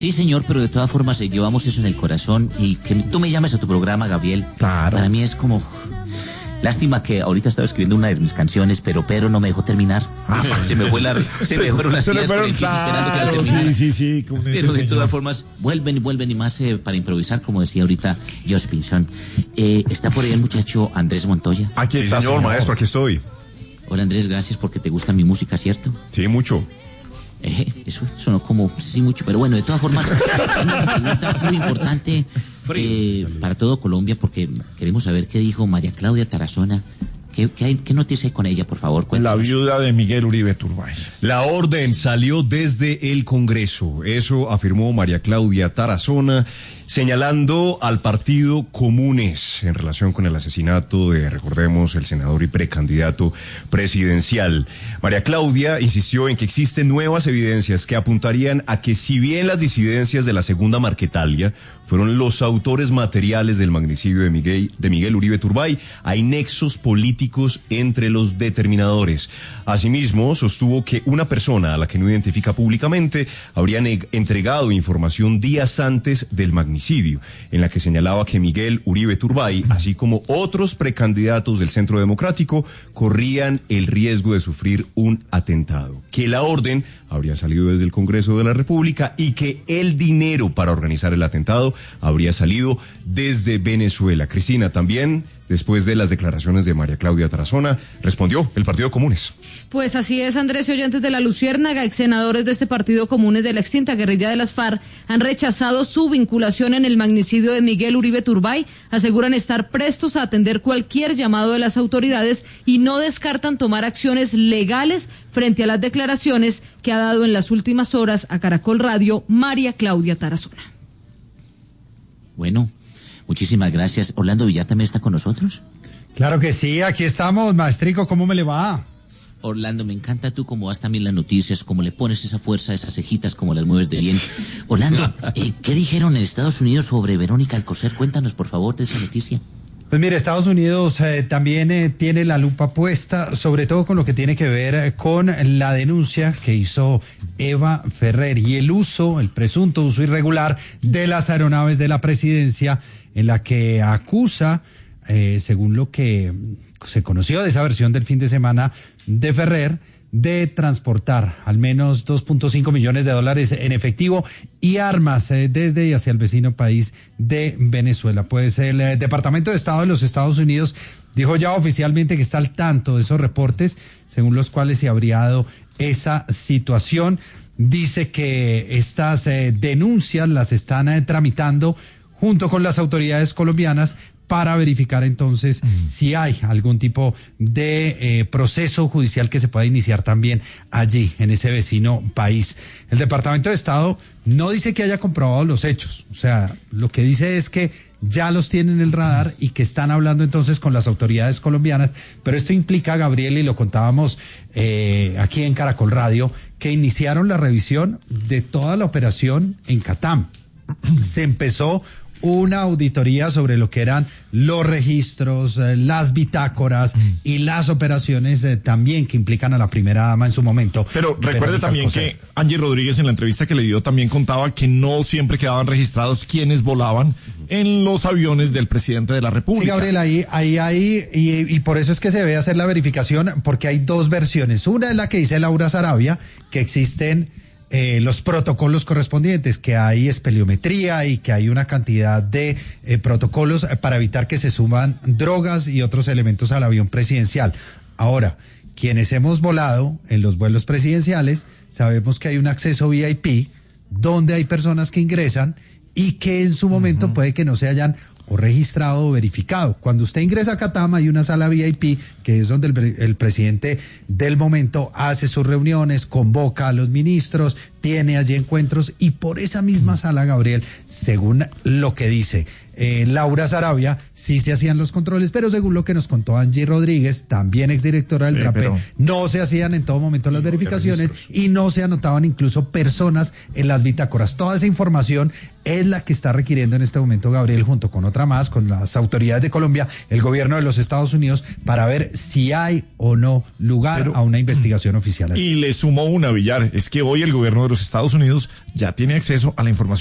Sí, señor, pero de todas formas llevamos eso en el corazón y que tú me llames a tu programa, Gabriel. Claro. Para mí es como... Lástima que ahorita estaba escribiendo una de mis canciones, pero Pedro no me dejó terminar. Se me fueron las ideas por el chiste esperando que la terminara. Sí, pero de todas formas, vuelven y más para improvisar, como decía ahorita Josh Pinson. Está por ahí el muchacho Andrés Montoya. Aquí está, señor maestro, aquí estoy. Hola Andrés, gracias porque te gusta mi música, ¿cierto? Sí, mucho. Eso sonó como sí mucho, pero bueno, de todas formas, una pregunta muy importante para todo Colombia, porque queremos saber qué dijo María Claudia Tarazona. ¿Qué noticia hay con ella, por favor? Cuéntanos. La viuda de Miguel Uribe Turbay. La orden salió desde el Congreso. Eso afirmó María Claudia Tarazona, señalando al partido Comunes en relación con el asesinato de, recordemos, el senador y precandidato presidencial. María Claudia insistió en que existen nuevas evidencias que apuntarían a que si bien las disidencias de la segunda Marquetalia fueron los autores materiales del magnicidio de Miguel Uribe Turbay, hay nexos políticos entre los determinadores. Asimismo, sostuvo que una persona a la que no identifica públicamente habría entregado información días antes del magnicidio, en la que señalaba que Miguel Uribe Turbay, así como otros precandidatos del Centro Democrático, corrían el riesgo de sufrir un atentado. Que la orden habría salido desde el Congreso de la República y que el dinero para organizar el atentado habría salido desde Venezuela. Cristina, también, después de las declaraciones de María Claudia Tarazona, respondió el Partido Comunes. Pues así es, Andrés y oyentes de La Luciérnaga, ex senadores de este Partido Comunes de la extinta guerrilla de las FARC han rechazado su vinculación en el magnicidio de Miguel Uribe Turbay, aseguran estar prestos a atender cualquier llamado de las autoridades y no descartan tomar acciones legales frente a las declaraciones que ha dado en las últimas horas a Caracol Radio María Claudia Tarazona. Bueno, muchísimas gracias. ¿Orlando Villar también está con nosotros? Claro que sí, aquí estamos, maestrico, ¿cómo me le va? Orlando, me encanta tú cómo vas también las noticias, cómo le pones esa fuerza a esas cejitas, cómo las mueves de bien. Orlando, ¿qué dijeron en Estados Unidos sobre Verónica Alcocer? Cuéntanos, por favor, de esa noticia. Pues mire, Estados Unidos también tiene la lupa puesta, sobre todo con lo que tiene que ver con la denuncia que hizo Eva Ferrer y el presunto uso irregular de las aeronaves de la presidencia, en la que acusa, según lo que se conoció de esa versión del fin de semana de Ferrer, de transportar al menos $2.5 millones en efectivo y armas desde y hacia el vecino país de Venezuela. Pues el Departamento de Estado de los Estados Unidos dijo ya oficialmente que está al tanto de esos reportes, según los cuales se habría dado esa situación. Dice que estas denuncias las están tramitando junto con las autoridades colombianas para verificar entonces si hay algún tipo de proceso judicial que se pueda iniciar también allí, en ese vecino país. El Departamento de Estado no dice que haya comprobado los hechos, o sea, lo que dice es que ya los tienen en el radar y que están hablando entonces con las autoridades colombianas, pero esto implica, Gabriel, y lo contábamos aquí en Caracol Radio, que iniciaron la revisión de toda la operación en Catam. Se empezó una auditoría sobre lo que eran los registros, las bitácoras y las operaciones también que implican a la primera dama en su momento. Pero recuerde también que Angie Rodríguez en la entrevista que le dio también contaba que no siempre quedaban registrados quienes volaban en los aviones del presidente de la República. Sí, Gabriel, ahí, y por eso es que se debe hacer la verificación, porque hay dos versiones. Una es la que dice Laura Sarabia, que existen los protocolos correspondientes, que hay espeleometría y que hay una cantidad de protocolos para evitar que se suman drogas y otros elementos al avión presidencial. Ahora, quienes hemos volado en los vuelos presidenciales, sabemos que hay un acceso VIP donde hay personas que ingresan y que en su momento puede que no se hayan o registrado o verificado. Cuando usted ingresa a Catam hay una sala VIP, que es donde el presidente del momento hace sus reuniones, convoca a los ministros, tiene allí encuentros, y por esa misma sala, Gabriel, según lo que dice Laura Sarabia, sí se hacían los controles, pero según lo que nos contó Angie Rodríguez, también exdirectora del DRAPE, no se hacían en todo momento las verificaciones y no se anotaban incluso personas en las bitácoras. Toda esa información es la que está requiriendo en este momento, Gabriel, junto con otra más, con las autoridades de Colombia, el gobierno de los Estados Unidos, para ver si hay o no lugar a una investigación oficial. Y le sumo una, Villar, es que hoy el gobierno de los Estados Unidos ya tiene acceso a la información